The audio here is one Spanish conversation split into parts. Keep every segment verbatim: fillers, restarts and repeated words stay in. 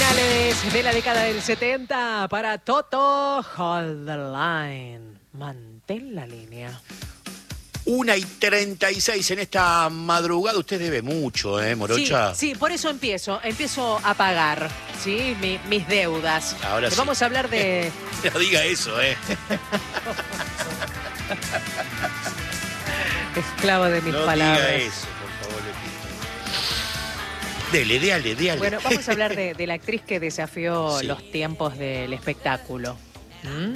Finales de la década del setenta para Toto, Hold the Line. Mantén la línea. Una y treinta y seis en esta madrugada. Usted debe mucho, ¿eh, Morocha? Sí, sí, por eso empiezo. Empiezo a pagar, ¿sí? Mi, mis deudas. Ahora sí. Vamos a hablar de... No diga eso, ¿eh? Esclavo de mis no palabras. No diga eso, por favor, le pido. Dele, déale, déale. Bueno, vamos a hablar de, de la actriz que desafió Sí. los tiempos del espectáculo. ¿Mm?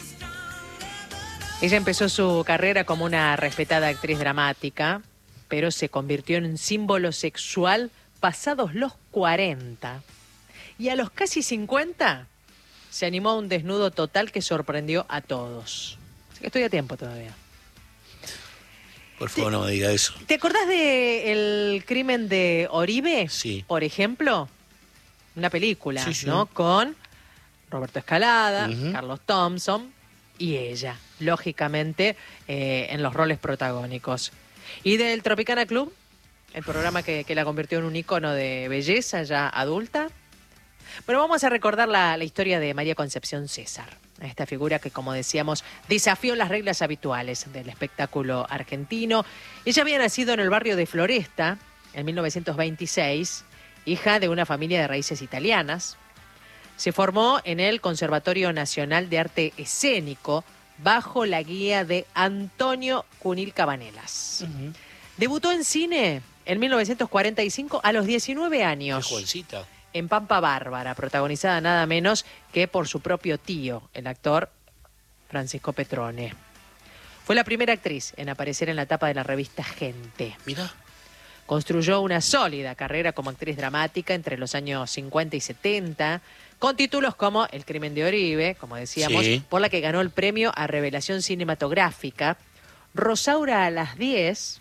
Ella empezó su carrera como una respetada actriz dramática, pero se convirtió en un símbolo sexual pasados los cuarenta. Y a los casi cincuenta se animó a un desnudo total que sorprendió a todos. Así que estoy a tiempo todavía. Por favor, no me diga eso. ¿Te acordás del crimen de Oribe? Sí. Por ejemplo, una película, Sí, sí. ¿no? Con Roberto Escalada, Ujú. Carlos Thompson y ella, lógicamente, eh, en los roles protagónicos. Y del Tropicana Club, el programa que, que la convirtió en un ícono de belleza ya adulta. Bueno, vamos a recordar la, la historia de María Concepción César. Esta figura que, como decíamos, desafió las reglas habituales del espectáculo argentino. Ella había nacido en el barrio de Floresta en mil novecientos veintiséis, hija de una familia de raíces italianas. Se formó en el Conservatorio Nacional de Arte Escénico bajo la guía de Antonio Cunil Cabanelas. Uh-huh. Debutó en cine en mil novecientos cuarenta y cinco a los diecinueve años. Qué jovencita. En Pampa Bárbara, protagonizada nada menos que por su propio tío, el actor Francisco Petrone. Fue la primera actriz en aparecer en la tapa de la revista Gente. Mira. Construyó una sólida carrera como actriz dramática entre los años cincuenta y setenta, con títulos como El crimen de Oribe, como decíamos, Sí. por la que ganó el premio a Revelación Cinematográfica, Rosaura a las diez,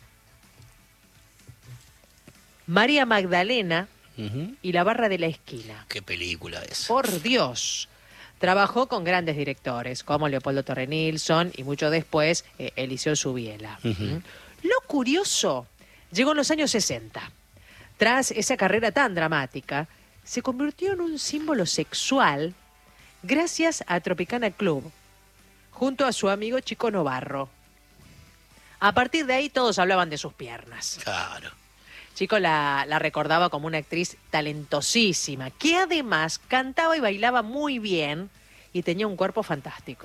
María Magdalena, Uh-huh. y La barra de la esquina. Qué película es. Por Dios. Trabajó con grandes directores como Leopoldo Torre Nilsson y mucho después eh, Eliseo Subiela. Uh-huh. ¿Mm? Lo curioso llegó en los años sesenta. Tras esa carrera tan dramática, se convirtió en un símbolo sexual gracias a Tropicana Club, junto a su amigo Chico Novarro. A partir de ahí todos hablaban de sus piernas. Claro. Chico la, la recordaba como una actriz talentosísima, que además cantaba y bailaba muy bien y tenía un cuerpo fantástico.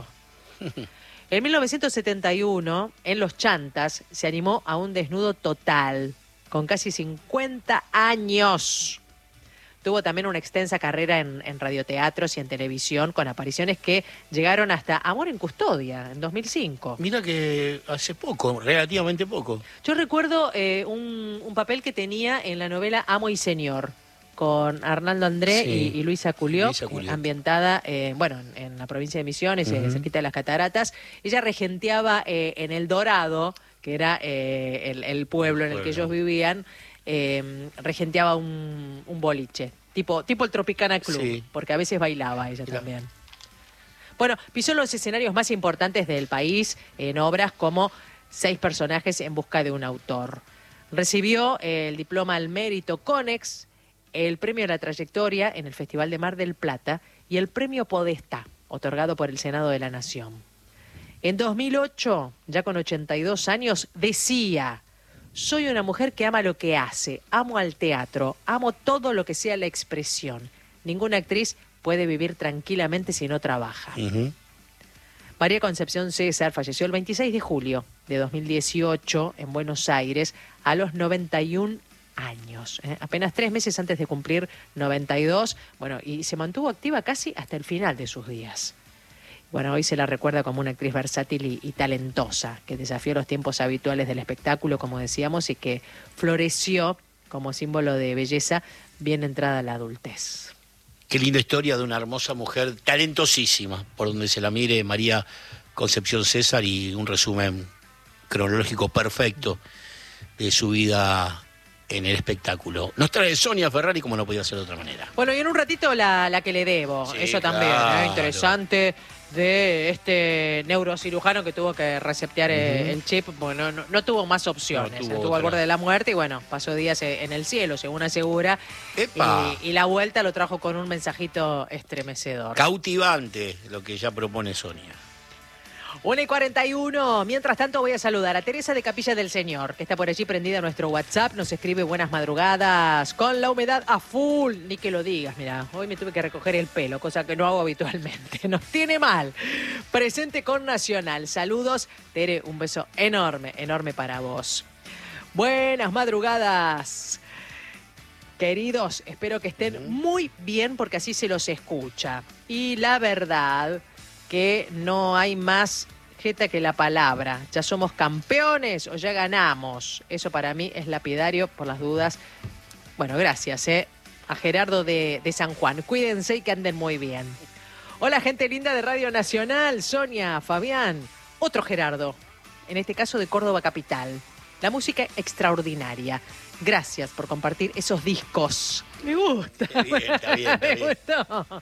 En mil novecientos setenta y uno, en Los Chantas, se animó a un desnudo total, con casi cincuenta años. Tuvo también una extensa carrera en, en radioteatros y en televisión, con apariciones que llegaron hasta Amor en Custodia, en dos mil cinco. Mira que hace poco, relativamente poco. Yo recuerdo eh, un, un papel que tenía en la novela Amo y Señor, con Arnaldo André Sí. y, y Luisa Culió, Luisa Culió. eh, ambientada eh, bueno, en, en la provincia de Misiones, eh, Ujú. cerquita de las Cataratas. Ella regenteaba eh, en El Dorado, que era eh, el, el pueblo en el que Pueblo. ellos vivían, eh, regenteaba un, un boliche, tipo, tipo el Tropicana Club, Sí. porque a veces bailaba ella Mirá. también. Bueno, pisó los escenarios más importantes del país en obras como Seis personajes en busca de un autor. Recibió el diploma al mérito Conex, el premio a la trayectoria en el Festival de Mar del Plata y el premio Podestá, otorgado por el Senado de la Nación. En dos mil ocho, ya con ochenta y dos años, decía: soy una mujer que ama lo que hace, amo al teatro, amo todo lo que sea la expresión. Ninguna actriz puede vivir tranquilamente si no trabaja. Uh-huh. María Concepción César falleció el veintiséis de julio de dos mil dieciocho en Buenos Aires a los noventa y un años, ¿eh? Apenas tres meses antes de cumplir noventa y dos, bueno, y se mantuvo activa casi hasta el final de sus días. Bueno, hoy se la recuerda como una actriz versátil y, y talentosa, que desafió los tiempos habituales del espectáculo, como decíamos, y que floreció como símbolo de belleza bien entrada a la adultez. Qué linda historia de una hermosa mujer, talentosísima, por donde se la mire, María Concepción César, y un resumen cronológico perfecto de su vida en el espectáculo. Nos trae Sonia Ferrari, como no podía ser de otra manera. Bueno, y en un ratito la, la que le debo, Sí, eso también, claro. ¿eh? Interesante. de este neurocirujano que tuvo que resetear Uh-huh. el chip, bueno, no, no tuvo más opciones, No tuvo estuvo al otra. borde de la muerte y bueno, pasó días en el cielo, según asegura, ¡Epa! y, y la vuelta lo trajo con un mensajito estremecedor. Cautivante lo que ya propone Sonia. una y cuarenta y uno. Mientras tanto voy a saludar a Teresa de Capilla del Señor, que está por allí prendida a nuestro WhatsApp. Nos escribe buenas madrugadas, con la humedad a full. Ni que lo digas, mira, hoy me tuve que recoger el pelo, cosa que no hago habitualmente. Nos tiene mal. Presente con Nacional. Saludos, Tere, un beso enorme, enorme para vos. Buenas madrugadas. Queridos, espero que estén muy bien porque así se los escucha. Y la verdad que no hay más jeta que la palabra. Ya somos campeones o ya ganamos. Eso para mí es lapidario por las dudas. Bueno, gracias, ¿eh? A Gerardo de, de San Juan. Cuídense y que anden muy bien. Hola, gente linda de Radio Nacional. Sonia, Fabián, otro Gerardo. En este caso de Córdoba Capital. La música extraordinaria. Gracias por compartir esos discos. Me gusta. Está bien, está bien, está Me bien. gustó.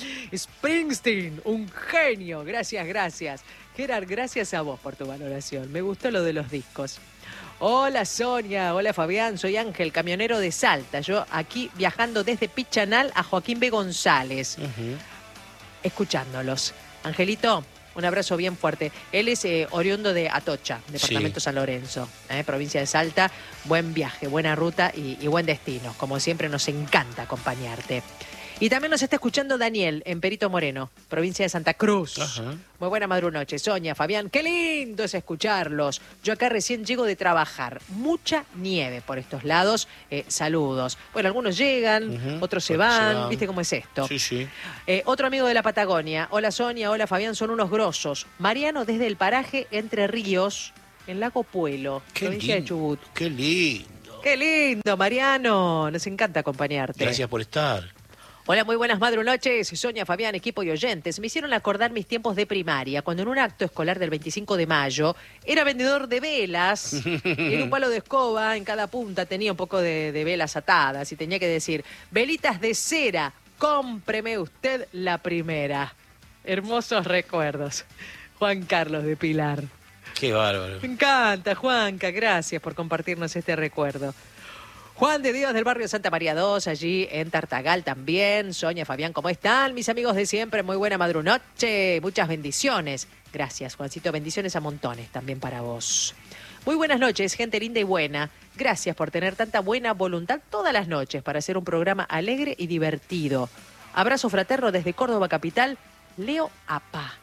Springsteen, un genio. Gracias, gracias. Gerard, gracias a vos por tu valoración. Me gustó lo de los discos. Hola Sonia, hola Fabián, soy Ángel, camionero de Salta. Yo aquí viajando desde Pichanal a Joaquín B. González, Uh-huh. escuchándolos. Angelito, un abrazo bien fuerte. Él es eh, oriundo de Atocha, departamento Sí. San Lorenzo, eh, provincia de Salta. Buen viaje, buena ruta y, y buen destino. Como siempre nos encanta acompañarte. Y también nos está escuchando Daniel en Perito Moreno, provincia de Santa Cruz. Ajá. Muy buena madrunoche, Sonia, Fabián. Qué lindo es escucharlos. Yo acá recién llego de trabajar. Mucha nieve por estos lados. Eh, saludos. Bueno, algunos llegan, Ujú. otros se Otros se van. van. ¿Viste cómo es esto? Sí, sí. Eh, otro amigo de la Patagonia. Hola Sonia, hola Fabián, son unos grosos. Mariano desde el paraje Entre Ríos, en Lago Puelo, Qué provincia de lindo. Chubut. Qué lindo. Qué lindo, Mariano. Nos encanta acompañarte. Gracias por estar. Hola, muy buenas madrunoches. Sonia, Fabián, equipo y oyentes. Me hicieron acordar mis tiempos de primaria, cuando en un acto escolar del veinticinco de mayo era vendedor de velas. Y en un palo de escoba, en cada punta tenía un poco de, de velas atadas y tenía que decir, velitas de cera, cómpreme usted la primera. Hermosos recuerdos. Juan Carlos de Pilar. Qué bárbaro. Me encanta, Juanca. Gracias por compartirnos este recuerdo. Juan de Dios del barrio Santa María dos, allí en Tartagal también. Sonia, Fabián, ¿cómo están? Mis amigos de siempre, muy buena madrunoche. Muchas bendiciones. Gracias, Juancito. Bendiciones a montones también para vos. Muy buenas noches, gente linda y buena. Gracias por tener tanta buena voluntad todas las noches para hacer un programa alegre y divertido. Abrazo fraterno desde Córdoba Capital, Leo Apá.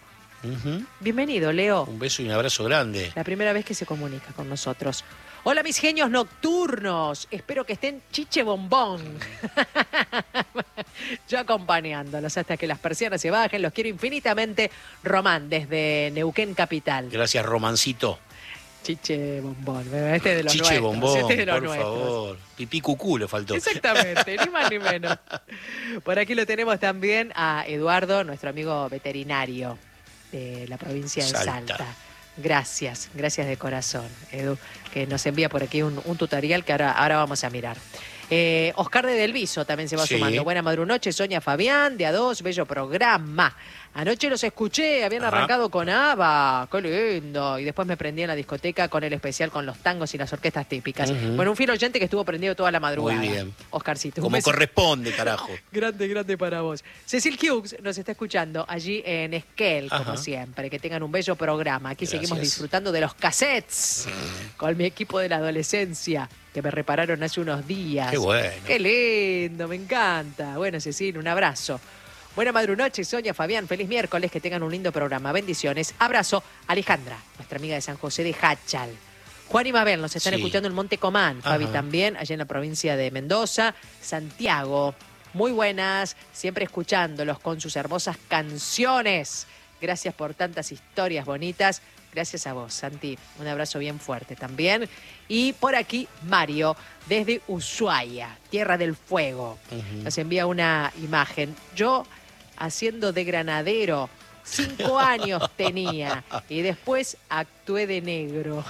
Ujú. Bienvenido, Leo. Un beso y un abrazo grande. La primera vez que se comunica con nosotros. Hola, mis genios nocturnos. Espero que estén chiche bombón. Yo acompañándolos hasta que las persianas se bajen. Los quiero infinitamente. Román, desde Neuquén Capital. Gracias, Romancito. Chiche bombón. Este es de los Chiche nuestros. bombón, Este es de los por nuestros. favor. Pipí cucú le faltó. Exactamente, ni más ni menos. Por aquí lo tenemos también a Eduardo, nuestro amigo veterinario de la provincia de Salta. Salta. Gracias, gracias de corazón, Edu, que nos envía por aquí un, un tutorial que ahora, ahora vamos a mirar. Eh, Oscar de Delviso también se va Sí. sumando. Buena madrunoche, Sonia, Fabián, de a dos, bello programa. Anoche los escuché, habían Ajá. arrancado con ABBA, qué lindo. Y después me prendí en la discoteca con el especial con los tangos y las orquestas típicas. Ujú. Bueno, un fiel oyente que estuvo prendido toda la madrugada. Muy bien. Oscarcito. un Como beso corresponde, carajo. grande, grande para vos. Cecil Hughes nos está escuchando allí en Esquel, como Ajá. siempre. Que tengan un bello programa. Aquí Gracias. seguimos disfrutando de los cassettes con mi equipo de la adolescencia que me repararon hace unos días. Qué bueno. Qué lindo, me encanta. Bueno, Cecil, un abrazo. Buena madrunoche, Sonia, Fabián. Feliz miércoles, que tengan un lindo programa. Bendiciones. Abrazo, Alejandra, nuestra amiga de San José de Hachal. Juan y Mabel nos están Sí. escuchando en Monte Comán. Fabi Ajá. también, allá en la provincia de Mendoza. Santiago, muy buenas, siempre escuchándolos con sus hermosas canciones. Gracias por tantas historias bonitas. Gracias a vos, Santi. Un abrazo bien fuerte también. Y por aquí, Mario, desde Ushuaia, Tierra del Fuego. Ujú. Nos envía una imagen. Yo haciendo de granadero Cinco años tenía. Y después actué de negro.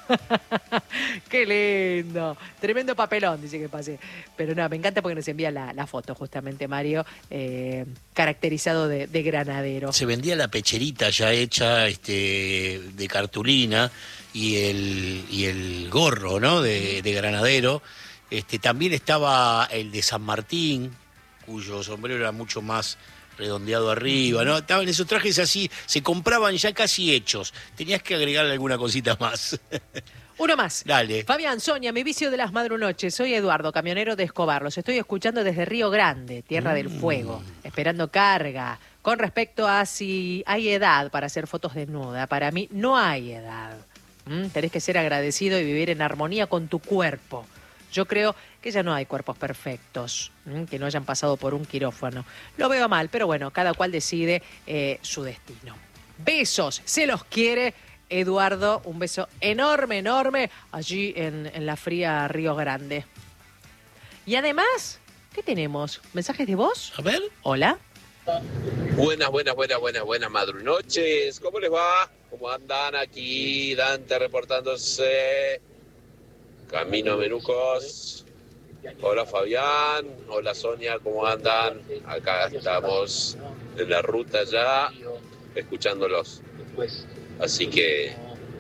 Qué lindo. Tremendo papelón, dice que pasé. Pero no, me encanta porque nos envía la, la foto, justamente, Mario, eh, caracterizado de, de granadero. Se vendía la pecherita ya hecha este, de cartulina y el, y el gorro, ¿no? De, de granadero. Este, también estaba el de San Martín, cuyo sombrero era mucho más redondeado arriba, ¿no? Estaban esos trajes así, se compraban ya casi hechos. Tenías que agregarle alguna cosita más. Uno más. Dale. Fabián, Sonia, mi vicio de las madrunoches. Soy Eduardo, camionero de Escobar. Los estoy escuchando desde Río Grande, Tierra mm. del Fuego, esperando carga. Con respecto a si hay edad para hacer fotos desnuda, para mí no hay edad. ¿Mm? Tenés que ser agradecido y vivir en armonía con tu cuerpo. Yo creo que ya no hay cuerpos perfectos, ¿m? que no hayan pasado por un quirófano. Lo veo mal, pero bueno, cada cual decide eh, su destino. Besos, se los quiere Eduardo. Un beso enorme, enorme, allí en, en la fría Río Grande. Y además, ¿qué tenemos? ¿Mensajes de voz? A ver. Hola. Buenas, buenas, buenas, buenas, buenas madrunoches. ¿Cómo les va? ¿Cómo andan aquí? Dante reportándose. Camino a Menucos. Hola Fabián, hola Sonia, ¿cómo andan? Acá estamos en la ruta ya, escuchándolos. Así que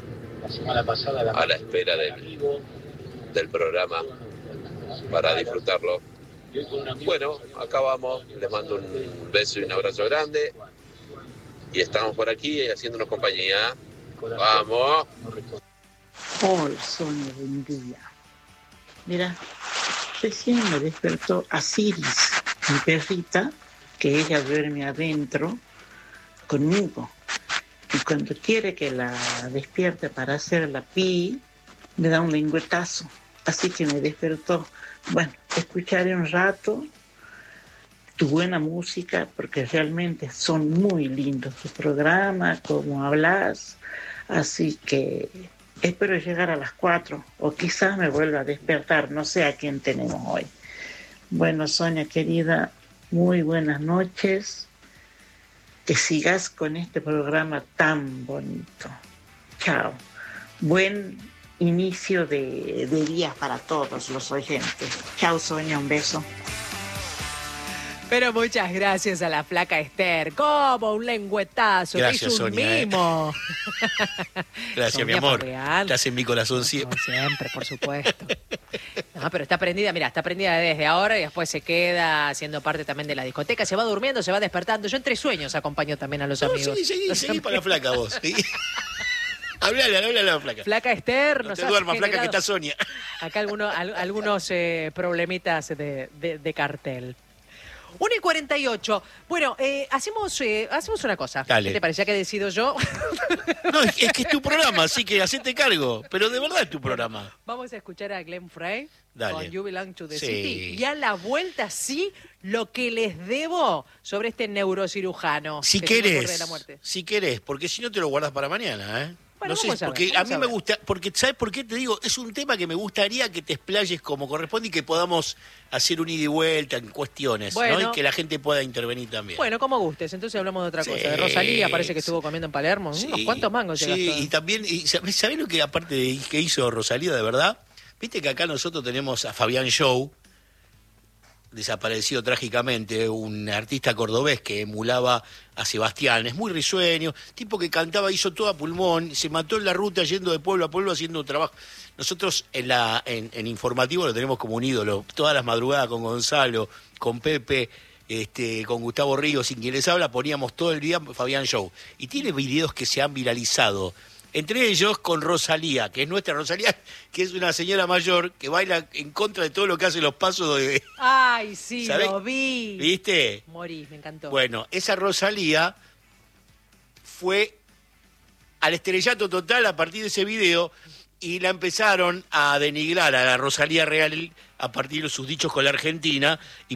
a la espera del, del programa para disfrutarlo. Bueno, acá vamos, les mando un beso y un abrazo grande. Y estamos por aquí haciéndonos compañía. ¡Vamos! Hola, Sonia, buen día. Mira, recién me despertó Asiris, mi perrita, que ella duerme adentro conmigo. Y cuando quiere que la despierte para hacer la pi, me da un lengüetazo. Así que me despertó. Bueno, escucharé un rato tu buena música, porque realmente son muy lindos tus programas, como hablas. Así que espero llegar a las cuatro, o quizás me vuelva a despertar, no sé a quién tenemos hoy. Bueno, Sonia querida, muy buenas noches. Que sigas con este programa tan bonito. Chao. Buen inicio de, de día para todos los oyentes. Chao, Sonia, un beso. Pero muchas gracias a la flaca Esther. ¿Cómo? Un lengüetazo. Gracias, es un Sonia, mimo. Eh. Gracias, Sonia, mi amor. real. Estás en mi corazón siempre. Como siempre, por supuesto. No, pero está prendida, mira, está prendida desde ahora y después se queda haciendo parte también de la discoteca. Se va durmiendo, se va despertando. Yo entre sueños acompaño también a los No, amigos. seguí, seguí, seguí para la flaca vos. ¿Sí? Hablale, hablale a la flaca. Flaca Esther. No nos te has duermas, flaca, que generado está Sonia. Acá algunos, al, algunos eh, problemitas de, de, de cartel. uno y cuarenta y ocho. Bueno, eh, hacemos, eh, hacemos una cosa. Dale. ¿Qué te parecía que decido yo? No, es, es que es tu programa, así que hacete cargo. Pero de verdad es tu programa. Vamos a escuchar a Glenn Frey Dale. con You Belong to the Sí. City. Y a la vuelta, sí, lo que les debo sobre este neurocirujano. Si que se me ocurre de querés, la muerte. si querés, porque si no te lo guardas para mañana, ¿eh? Bueno, no sé, vamos a ver, porque a, vamos mí a me ver. gusta, porque ¿sabes por qué te digo? Es un tema que me gustaría que te explayes como corresponde y que podamos hacer un ida y vuelta en cuestiones, Bueno. ¿no? Y que la gente pueda intervenir también. Bueno, como gustes. Entonces hablamos de otra Sí, cosa. De Rosalía, parece que estuvo sí. comiendo en Palermo. Sí, Unos cuantos mangos se Sí, gastó. y también, y ¿sabés, sabés lo que aparte de que hizo Rosalía de verdad? Viste que acá nosotros tenemos a Fabián Show, desaparecido trágicamente, un artista cordobés que emulaba a Sebastián, es muy risueño, tipo que cantaba, hizo todo a pulmón, se mató en la ruta yendo de pueblo a pueblo haciendo un trabajo. Nosotros en la en, en Informativo lo tenemos como un ídolo, todas las madrugadas con Gonzalo, con Pepe, este, con Gustavo Ríos, sin quien les habla, poníamos todo el día Fabián Show. Y tiene videos que se han viralizado, entre ellos con Rosalía, que es nuestra Rosalía, que es una señora mayor que baila en contra de todo lo que hacen los pasos de... Ay, sí, ¿Sabés? lo vi. ¿Viste? Morí, me encantó. Bueno, esa Rosalía fue al estrellato total a partir de ese video y la empezaron a denigrar a la Rosalía real a partir de sus dichos con la Argentina y